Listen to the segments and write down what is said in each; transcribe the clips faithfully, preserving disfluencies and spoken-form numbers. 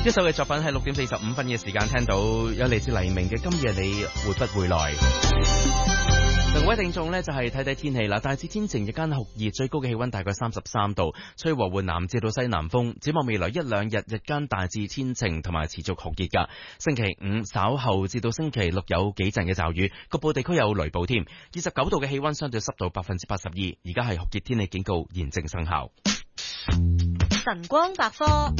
一首嘅作品喺六點四十五分嘅時間聽到，有嚟自黎明嘅《今夜你會不會來》。各位聽眾呢，就係睇睇天氣啦，大致天晴，日間酷熱，最高嘅氣溫大概三十三度，吹和緩南至到西南風。展望未來一兩日，日間大致天晴同埋持續酷熱噶。星期五稍後至到星期六有幾陣嘅驟雨，局部地區有雷暴添。二十九度嘅氣溫，相對濕度百分之八十二。而家係酷熱天氣警告現正生效。 晨光百科。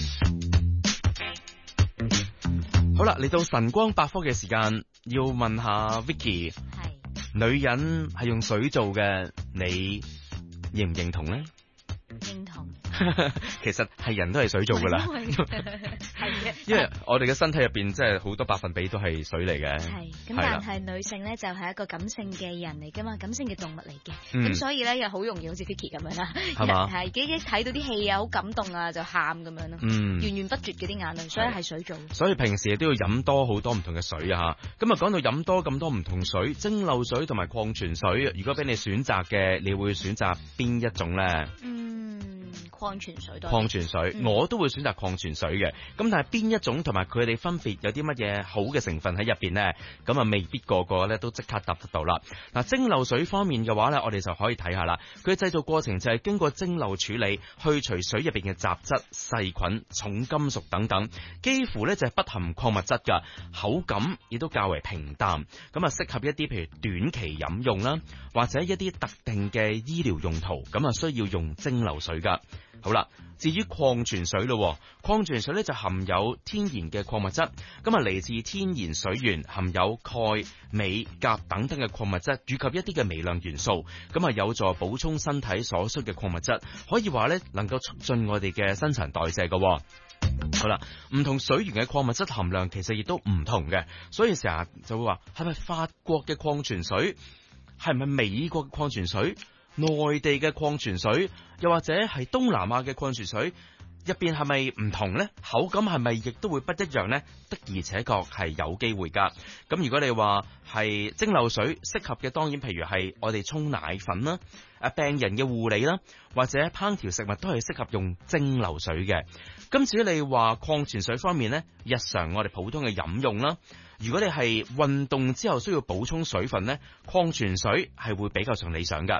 好啦，嚟到晨光百科嘅時間，要問下 Vicky， 係女人係用水做嘅，你認唔認同呢？ 認同。 其實係人都係水做噶啦， 係嘅， 因為我哋嘅身體入邊即係好多百分比都係水嚟嘅。 係咁，但係女性咧就係一個感性嘅人嚟噶嘛，感性嘅動物嚟嘅，咁、 嗯、 所以咧又好容易好似 Vicky 咁樣啦， 係嘛？ 係幾幾睇到啲戲啊，好感動啊，就喊咁樣咯， 嗯， 源源不絕嗰啲眼淚，所以係水做。 所以平時都要飲多好多唔同嘅水啊！吓，咁啊講到飲多咁多唔同水，蒸餾水同埋礦泉水，如果俾你選擇嘅，你會選擇邊一種咧？ 嗯，礦泉水多。 礦泉水， 嗯、 我都會選擇礦泉水嘅。咁但係邊一種同埋佢哋分別有啲乜嘢好嘅成分喺入邊呢？咁啊未必個個咧都即刻答得到啦。嗱，蒸餾水方面嘅話呢，我哋就可以睇下啦。佢嘅製造過程就係經過蒸餾處理，去除水入邊嘅雜質、細菌、重金屬等等，幾乎呢就係不含礦物質噶，口感亦都較為平淡。咁啊適合一啲譬如短期飲用啦，或者一啲特定嘅醫療用途，咁啊需要用蒸餾水噶。好啦，至於礦泉水咯，礦泉水咧就含有天然嘅礦物質，咁啊嚟自天然水源，含有鈣、鎂、鉀等等嘅礦物質，以及一啲嘅微量元素，咁啊有助補充身體所需嘅礦物質，可以話咧能夠促進我哋嘅新陳代謝嘅。好啦，唔同水源嘅礦物質含量其實亦都唔同嘅，所以成日就會話係咪法國嘅礦泉水，係咪美國嘅礦泉水，內地嘅礦泉水，又或者係東南亞嘅礦泉水，入邊係咪唔同呢？口感係咪亦都會不一樣呢？的而且確係有機會噶。咁如果你話係蒸餾水適合嘅，當然譬如係我哋沖奶粉啦，誒病人嘅護理啦，或者烹調食物都係適合用蒸餾水嘅。咁至於你話礦泉水方面呢，日常我哋普通嘅飲用啦，如果你係運動之後需要補充水分呢，礦泉水係會比較上理想噶。